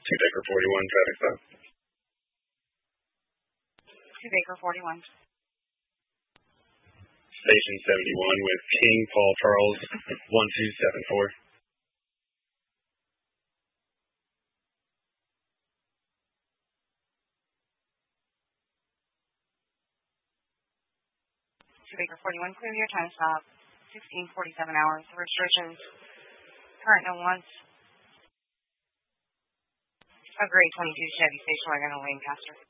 2 Baker 41, traffic stop. 2 Baker 41. Station 71 with King Paul Charles 1274. 2 Baker 41, clear your time stop. 16:47 hours. Restrictions. Current no wants. A grade 22 Chevy station wagon in Lancaster.